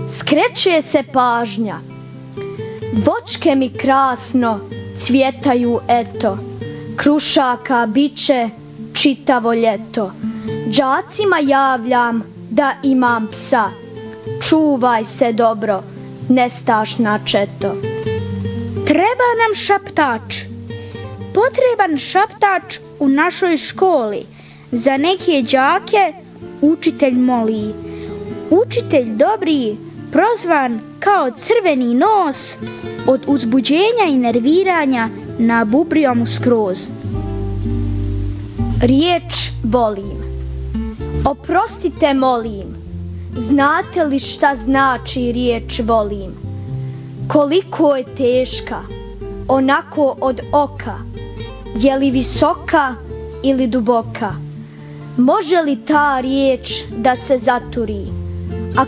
skreće se pažnja. Voćke mi krasno cvjetaju, eto, krušaka biće čitavo ljeto. Đacima javljam da imam psa, čuvaj se dobro, nestašna četo. Treba nam šaptač. Potreban šaptač u našoj školi. Za neke đake učitelj moli. Učitelj dobri, prozvan kao crveni nos, od uzbuđenja i nerviranja nabubrio mu skroz. Riječ volim. Oprostite molim, znate li šta znači riječ volim? Koliko je teška, onako od oka, je li visoka ili duboka? Može li ta riječ da se zaturi?